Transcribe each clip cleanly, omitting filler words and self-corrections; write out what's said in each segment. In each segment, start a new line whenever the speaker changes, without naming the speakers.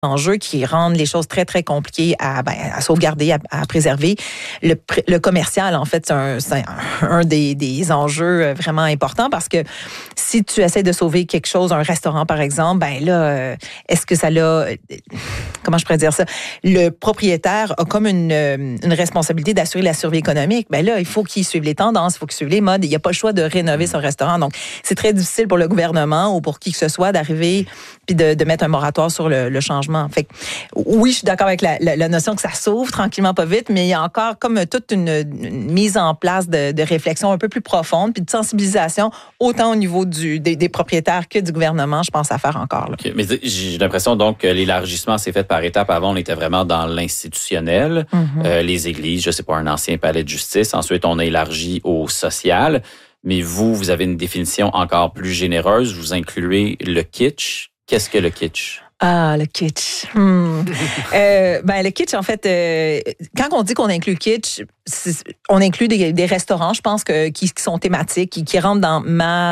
enjeux qui rendent les choses très, très compliquées à sauvegarder, à préserver. Le commercial, en fait, c'est un des enjeux vraiment importants parce que si tu essaies de sauver quelque chose, un restaurant, par exemple, est-ce que ça l'a... Comment je pourrais dire ça? Le propriétaire a comme une responsabilité d'assurer la survie économique. Là, il faut qu'il suive les tendances, il faut qu'il suive les modes. Il n'y a pas le choix de rénover son restaurant. Donc, c'est très difficile pour le gouvernement ou pour qui que ce soit d'arriver puis de mettre un moratoire sur le changement. Fait que, oui, je suis d'accord avec la notion que ça s'ouvre tranquillement, pas vite, mais il y a encore comme toute une mise en place de réflexion un peu plus profonde puis de sensibilisation, autant au niveau des propriétaires que du gouvernement, je pense à faire encore. Là.
Okay, mais j'ai l'impression donc que l'élargissement s'est fait par étapes. Avant, on était vraiment dans l'institutionnel, les églises, je sais pas, un ancien palais de justice. Ensuite, on a élargi au social. Mais vous avez une définition encore plus généreuse. Vous incluez le kitsch. Qu'est-ce que le kitsch?
Ah, le kitsch. Le kitsch, en fait, quand on dit qu'on inclut kitsch, on inclut des restaurants, je pense, qui sont thématiques, qui rentrent dans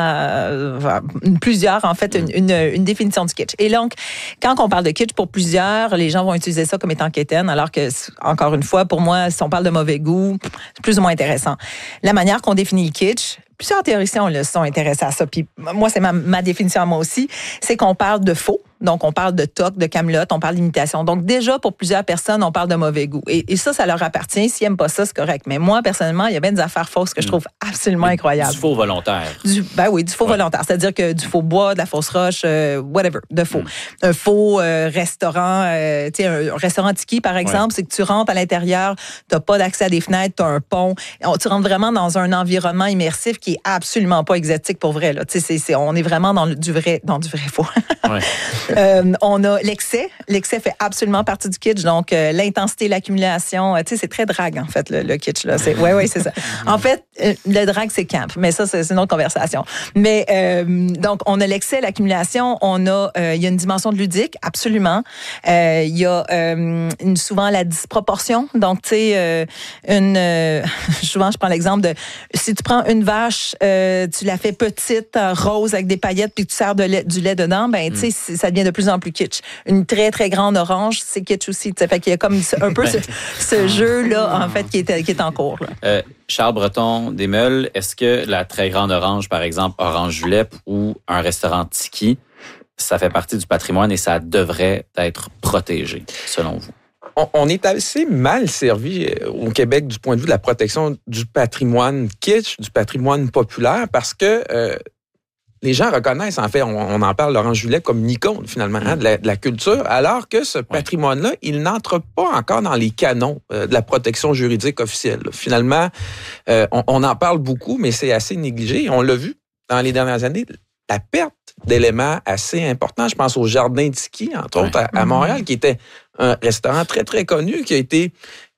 plusieurs, en fait, une définition du kitsch. Et donc, quand on parle de kitsch, pour plusieurs, les gens vont utiliser ça comme étant quétaine, alors que, encore une fois, pour moi, si on parle de mauvais goût, c'est plus ou moins intéressant. La manière qu'on définit le kitsch, plusieurs théoriciens sont intéressés à ça. Puis moi, c'est ma définition à moi aussi, c'est qu'on parle de faux. Donc, on parle de toc, de camelote, on parle d'imitation. Donc, déjà, pour plusieurs personnes, on parle de mauvais goût. Et ça leur appartient. S'ils n'aiment pas ça, c'est correct. Mais moi, personnellement, il y a bien des affaires fausses que je trouve absolument incroyables.
Du faux volontaire.
Du faux volontaire. C'est-à-dire que du faux bois, de la fausse roche, whatever, de faux. Un faux restaurant, un restaurant tiki, par exemple, c'est que tu rentres à l'intérieur, tu n'as pas d'accès à des fenêtres, tu as un pont. Tu rentres vraiment dans un environnement immersif qui est absolument pas exotique pour vrai. Là. On est vraiment dans du vrai faux. On a l'excès. L'excès fait absolument partie du kitsch. Donc, l'intensité, l'accumulation, c'est très drague, en fait, le kitsch. Là. C'est ça. En fait, le drague, c'est camp. Mais ça, c'est une autre conversation. Mais, donc, on a l'excès, l'accumulation. Il y a une dimension de ludique, absolument. Il y a souvent la disproportion. Donc, tu sais, souvent, je prends l'exemple de, si tu prends une vache, tu la fais petite, rose, avec des paillettes, puis tu sers du lait dedans, tu sais, ça devient de plus en plus kitsch. Une très, très grande orange, c'est kitsch aussi. T'sais. Fait qu'il y a comme un peu ce jeu-là, en fait, qui est en cours.
Charles Breton Desmeules, est-ce que la très grande orange, par exemple, Orange Julep ou un restaurant tiki, ça fait partie du patrimoine et ça devrait être protégé, selon vous?
On est assez mal servi au Québec du point de vue de la protection du patrimoine kitsch, du patrimoine populaire, parce que les gens reconnaissent, en fait, on en parle, l'Orange Julep, comme une icône, finalement, de la culture, alors que ce patrimoine-là, il n'entre pas encore dans les canons de la protection juridique officielle. Finalement, on en parle beaucoup, mais c'est assez négligé. On l'a vu dans les dernières années, la perte d'éléments assez importants. Je pense au Jardin Tiki, entre autres, à Montréal, qui était un restaurant très, très connu, qui a été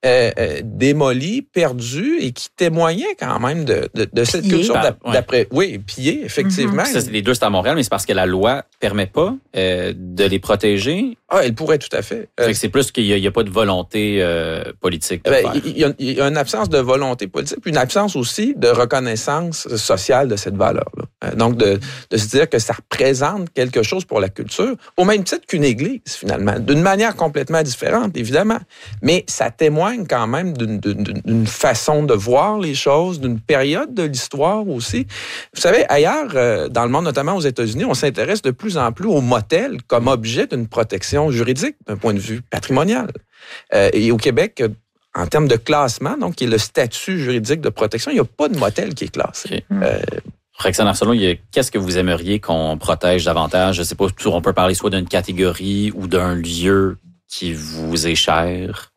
démoli, perdu et qui témoignait quand même de cette culture d'après. Oui, pillé, effectivement.
Ça, les deux, c'est à Montréal, mais c'est parce que la loi permet pas de les protéger.
Ah, elle pourrait tout à fait.
Fait que c'est plus qu'il y a pas de volonté politique.
Il y a une absence de volonté politique, puis une absence aussi de reconnaissance sociale de cette valeur-là. Donc, de se dire que ça représente quelque chose pour la culture, au même titre qu'une église, finalement, d'une manière complètement différente, évidemment. Mais ça témoigne quand même d'une façon de voir les choses, d'une période de l'histoire aussi. Vous savez, ailleurs, dans le monde, notamment aux États-Unis, on s'intéresse de plus en plus aux motels comme objet d'une protection juridique d'un point de vue patrimonial. Et au Québec, en termes de classement, donc qui est le statut juridique de protection, il n'y a pas de motel qui est classé.
Roxane Arsenault, qu'est-ce que vous aimeriez qu'on protège davantage? Je ne sais pas, on peut parler soit d'une catégorie ou d'un lieu qui vous est cher?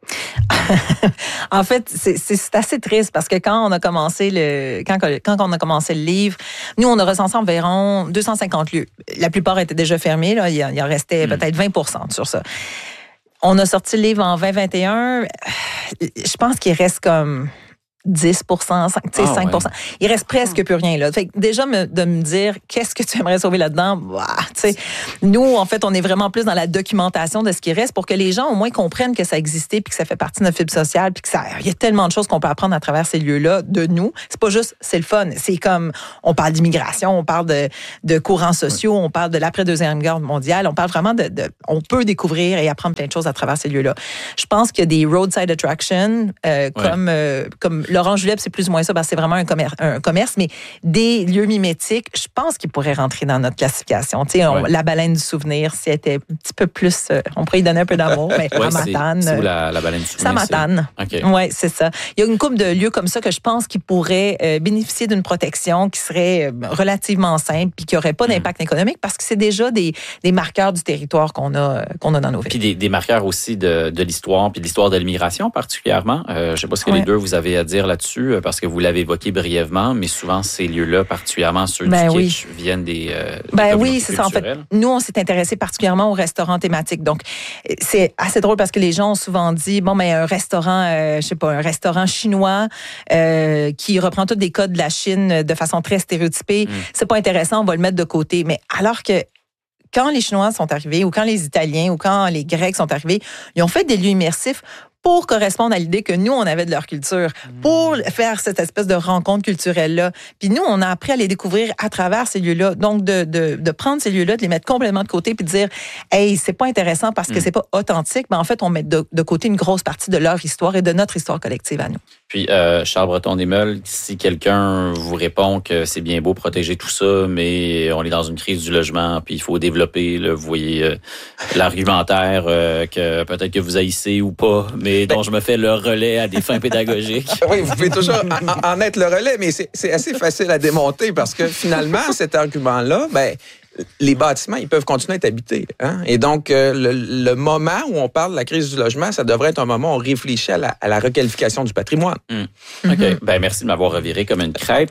En fait, c'est assez triste parce que quand on a commencé quand on a commencé le livre, nous, on a recensé environ 250 lieux. La plupart étaient déjà fermés. Là. Il en restait peut-être 20% sur ça. On a sorti le livre en 2021. Je pense qu'il reste comme 10 5, 5
ouais.
Il reste presque plus rien là. Fait que déjà de me dire qu'est-ce que tu aimerais sauver là-dedans, nous en fait on est vraiment plus dans la documentation de ce qui reste pour que les gens au moins comprennent que ça existait puis que ça fait partie de notre fibre sociale puis que il y a tellement de choses qu'on peut apprendre à travers ces lieux-là de nous. C'est pas juste c'est le fun, c'est comme on parle d'immigration, on parle de courants sociaux, on parle de l'après-deuxième guerre mondiale, on parle vraiment on peut découvrir et apprendre plein de choses à travers ces lieux-là. Je pense qu'il y a des roadside attractions comme Laurent Julep, c'est plus ou moins ça, parce que c'est vraiment un commerce, mais des lieux mimétiques, je pense qu'ils pourraient rentrer dans notre classification. La baleine du souvenir, si elle était un petit peu plus, on pourrait y donner un peu d'amour, mais à Matane.
C'est où la baleine du souvenir?
C'est à Matane.
Okay.
Oui, c'est ça. Il y a une couple de lieux comme ça que je pense qu'ils pourraient bénéficier d'une protection qui serait relativement simple puis qui n'aurait pas d'impact économique parce que c'est déjà des marqueurs du territoire qu'on a dans nos villes.
Puis des marqueurs aussi de l'histoire, puis de l'histoire de l'immigration particulièrement. Je ne sais pas ce que les deux vous avez à dire là-dessus, parce que vous l'avez évoqué brièvement, mais souvent ces lieux-là, particulièrement ceux du kitsch, viennent des
oui, c'est ça. En fait, nous, on s'est intéressé particulièrement aux restaurants thématiques. Donc, c'est assez drôle parce que les gens ont souvent dit, un restaurant, un restaurant chinois qui reprend tous des codes de la Chine de façon très stéréotypée, c'est pas intéressant, on va le mettre de côté. Mais alors que quand les Chinois sont arrivés, ou quand les Italiens, ou quand les Grecs sont arrivés, ils ont fait des lieux immersifs pour correspondre à l'idée que nous, on avait de leur culture, pour faire cette espèce de rencontre culturelle-là. Puis nous, on a appris à les découvrir à travers ces lieux-là. Donc, de prendre ces lieux-là, de les mettre complètement de côté, puis de dire, hey, c'est pas intéressant parce que c'est pas authentique, mais en fait, on met de côté une grosse partie de leur histoire et de notre histoire collective à nous.
Puis, Charles Breton-Desmeules, si quelqu'un vous répond que c'est bien beau protéger tout ça, mais on est dans une crise du logement, puis il faut développer, là, vous voyez, l'argumentaire que peut-être que vous haïssez ou pas, mais dont je me fais le relais à des fins pédagogiques.
Oui, vous pouvez toujours en être le relais, mais c'est assez facile à démonter parce que finalement, cet argument-là, les bâtiments, ils peuvent continuer à être habités. Hein? Et donc, le moment où on parle de la crise du logement, ça devrait être un moment où on réfléchit à la requalification du patrimoine.
OK. Merci de m'avoir reviré comme une crêpe.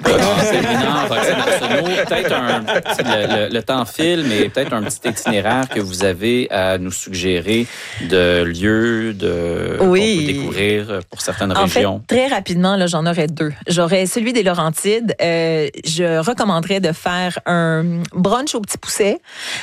Roxane Arsenault, peut-être le temps file, mais peut-être un petit itinéraire que vous avez à nous suggérer de lieux qu'on peut découvrir pour certaines régions.
En fait, très rapidement, là, j'en aurais deux. J'aurais celui des Laurentides. Je recommanderais de faire un brunch au Petit Pousset.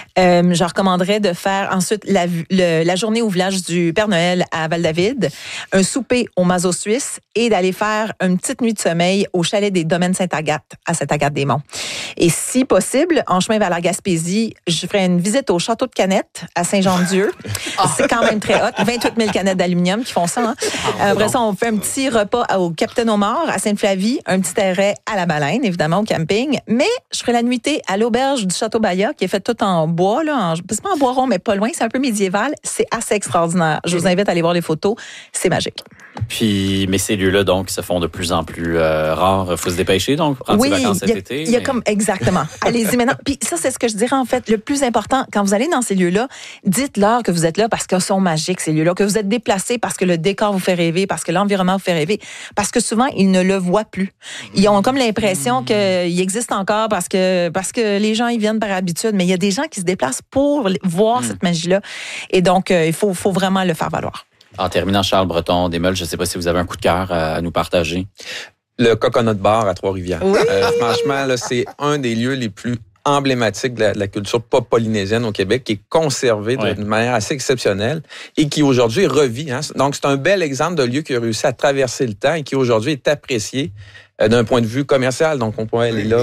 Je recommanderais de faire ensuite la journée au village du Père Noël à Val-David, un souper au Mazo Suisse et d'aller faire une petite nuit de sommeil au chalet des Domaines Sainte-Agathe à Sainte-Agathe-des-Monts. Et si possible, en chemin vers la Gaspésie, je ferai une visite au château de Canette à Saint-Jean-de-Dieu. C'est quand même très hot. 28 000 canettes d'aluminium qui font ça. Hein? Après ça, on fait un petit repas au Capitaine Omar à Sainte-Flavie, un petit arrêt à la Baleine, évidemment, au camping. Mais je ferai la nuitée à l'auberge du Château Bayat, qui est fait tout en bois, là, c'est pas en bois rond, mais pas loin, c'est un peu médiéval. C'est assez extraordinaire. Je vous invite à aller voir les photos. C'est magique.
Puis, mais ces lieux-là, donc, se font de plus en plus rares. Il faut se dépêcher, donc, pour prendre ses vacances cet été.
Exactement. Allez-y maintenant. Puis ça, c'est ce que je dirais, en fait. Le plus important, quand vous allez dans ces lieux-là, dites-leur que vous êtes là parce qu'ils sont magiques, ces lieux-là, que vous êtes déplacés parce que le décor vous fait rêver, parce que l'environnement vous fait rêver, parce que souvent, ils ne le voient plus. Ils ont comme l'impression qu'il existe encore parce que les gens, ils viennent par habitude, mais il y a des gens qui se déplacent pour voir cette magie-là. Et donc, il faut vraiment le faire valoir.
En terminant, Charles Breton-Desmeules, je ne sais pas si vous avez un coup de cœur à nous partager.
Le Coconut Bar à Trois-Rivières.
Oui.
Franchement, là, c'est un des lieux les plus emblématiques de la culture pop polynésienne au Québec, qui est conservé d'une manière assez exceptionnelle et qui aujourd'hui revit. Hein. Donc, c'est un bel exemple de lieu qui a réussi à traverser le temps et qui aujourd'hui est apprécié d'un point de vue commercial. Donc, on pourrait aller là.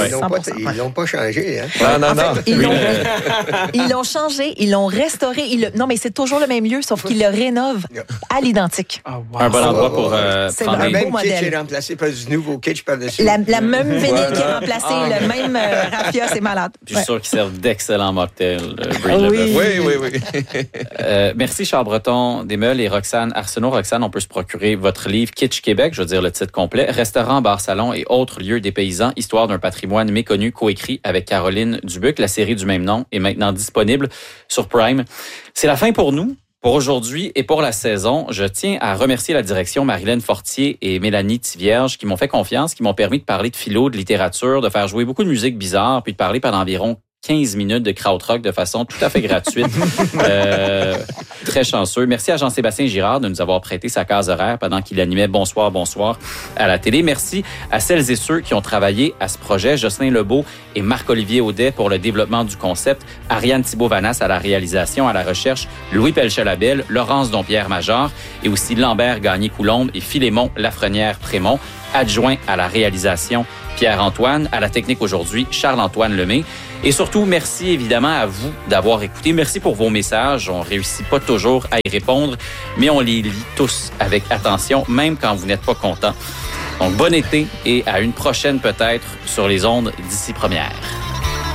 Ils l'ont pas changé. Hein?
Non.
Ils l'ont changé, ils l'ont restauré. Non, mais c'est toujours le même lieu, sauf qu'ils le rénovent à l'identique.
Un bon endroit pour
c'est
prendre
un
Le même
beau
kitsch
modèle.
est remplacé par du nouveau kitsch par-dessus.
La même vinyle qui est remplacée, le même raffia, c'est malade.
Je suis sûr qu'ils servent d'excellents mocktails.
Oui.
Merci Charles Breton-Desmeules et Roxane Arsenault. Roxane, on peut se procurer votre livre Kitsch Québec, je veux dire le titre complet, Restaurant, bar, salon et autres lieux des paysans, histoire d'un patrimoine méconnu, coécrit avec Caroline Dubuc. La série du même nom est maintenant disponible sur Prime. C'est la fin pour nous. Pour aujourd'hui et pour la saison, je tiens à remercier la direction Marilyn Fortier et Mélanie Tivierge qui m'ont fait confiance, qui m'ont permis de parler de philo, de littérature, de faire jouer beaucoup de musique bizarre, puis de parler pendant environ 15 minutes de krautrock de façon tout à fait gratuite. Très chanceux. Merci à Jean-Sébastien Girard de nous avoir prêté sa case horaire pendant qu'il animait Bonsoir, bonsoir à la télé. Merci à celles et ceux qui ont travaillé à ce projet. Jocelyn Lebeau et Marc-Olivier Audet pour le développement du concept. Ariane Thibault-Vanas à la réalisation, à la recherche. Louis Pelchat-Labelle, Laurence Dompierre-Major et aussi Lambert Gagné-Coulombe et Philémon Lafrenière-Prémont. Adjoint à la réalisation, Pierre-Antoine. À la technique aujourd'hui, Charles-Antoine Lemay. Et surtout, merci évidemment à vous d'avoir écouté. Merci pour vos messages. On réussit pas toujours à y répondre, mais on les lit tous avec attention, même quand vous n'êtes pas contents. Donc, bon été et à une prochaine peut-être sur les ondes d'ici première.